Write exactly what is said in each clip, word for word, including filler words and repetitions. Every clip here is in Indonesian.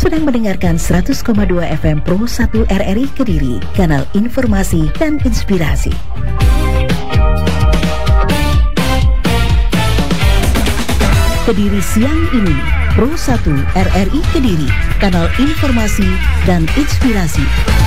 sedang mendengarkan seratus koma dua F M Pro satu R R I Kediri, kanal informasi dan inspirasi. Kediri siang ini, Pro satu R R I Kediri, kanal informasi dan inspirasi.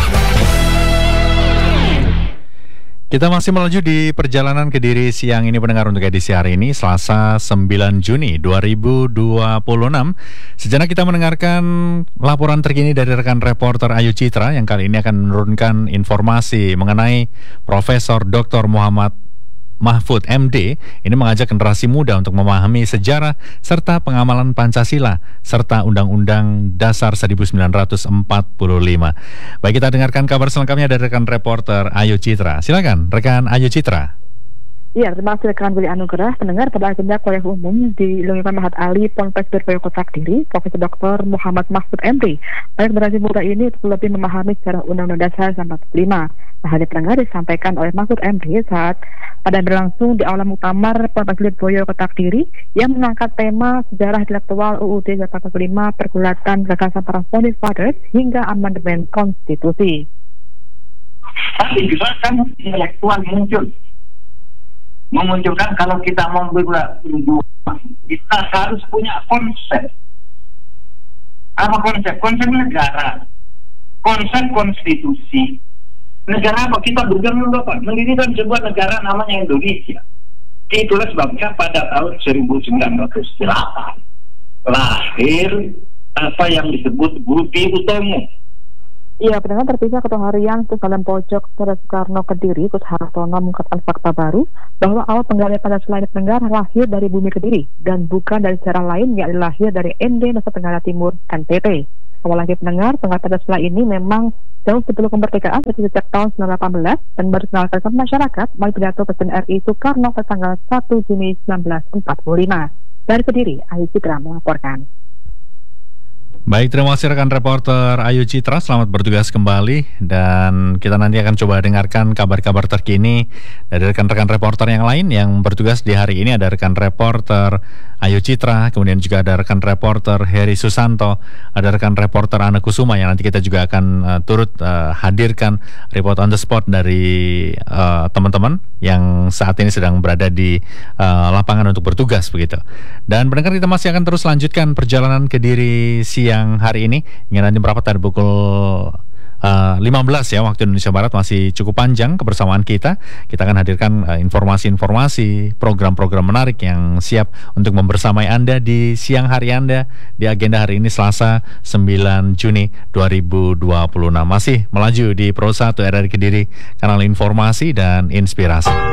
Kita masih melaju di perjalanan Kediri siang ini pendengar untuk edisi hari ini, Selasa sembilan Juni dua ribu dua puluh enam. Sejenak kita mendengarkan laporan terkini dari rekan reporter Ayu Citra yang kali ini akan menurunkan informasi mengenai Profesor Doktor Muhammad Mahfud M D ini mengajak generasi muda untuk memahami sejarah serta pengamalan Pancasila serta Undang-Undang Dasar seribu sembilan ratus empat puluh lima. Baik, kita dengarkan kabar selengkapnya dari rekan reporter Ayu Citra. Silakan rekan Ayu Citra. Iya, terima kasih rekan Willy Anugerah. Pendengar, pada agenda kuliah umum di Lingkungan Mahat Ali Ponpes Berpoyo Kota Kediri, Profesor Doktor Muhammad Mahfud M D banyak generasi muda ini untuk lebih memahami sejarah Undang-Undang Dasar seribu sembilan ratus empat puluh lima. Nah, hal ini pendengar disampaikan oleh Mahfud M D saat pada berlangsung di Aula Muktamar Ponpes Berpoyo Kota Kediri yang mengangkat tema sejarah intelektual U U D seribu sembilan ratus empat puluh lima, pergulatan gagasan para founding fathers hingga amandemen konstitusi. Tapi juga kan intelektual muncul. Memunculkan kalau kita mau berbuat, kita harus punya konsep. Apa konsep? Konsep negara, konsep konstitusi. Negara apa? Kita berjuang apa? Mendirikan sebuah negara namanya Indonesia. Itulah sebabnya pada tahun seribu sembilan ratus delapan lahir apa yang disebut Budi Utomo. Iya, pendengar, terpisah Ketua Harian Sekalian Pojok Saudara Soekarno Kediri, Gus Hartono mengungkapkan fakta baru bahwa awal penggalian Pancasila ini pendengar lahir dari bumi Kediri dan bukan dari sejarah lain, yakni lahir dari N D Nusa Tenggara Timur N T T. Awal lagi pendengar, penggalian Pancasila ini memang jauh sebelum kemerdekaan sejak tahun seribu sembilan ratus delapan belas dan baru dikenalkan ke masyarakat melalui pidato Presiden R I Soekarno pada tanggal satu Juni seribu sembilan ratus empat puluh lima. Dari Kediri, Ayu Citra melaporkan. Baik, terima kasih rekan reporter Ayu Citra, selamat bertugas kembali dan kita nanti akan coba dengarkan kabar-kabar terkini dari rekan-rekan reporter yang lain yang bertugas di hari ini. Ada rekan reporter Ayu Citra, kemudian juga ada rekan reporter Heri Susanto, ada rekan reporter Ana Kusuma yang nanti kita juga akan uh, turut uh, hadirkan report on the spot dari uh, teman-teman yang saat ini sedang berada di uh, lapangan untuk bertugas begitu. Dan pendengar, kita masih akan terus lanjutkan perjalanan Kediri siang hari ini hingga nanti berapa tadi pukul uh, lima belas ya waktu Indonesia Barat. Masih cukup panjang kebersamaan kita. Kita akan hadirkan uh, informasi-informasi, program-program menarik yang siap untuk membersamai Anda di siang hari Anda di agenda hari ini Selasa sembilan Juni dua ribu dua puluh enam. Masih melaju di Pro satu R R I Kediri, kanal informasi dan inspirasi.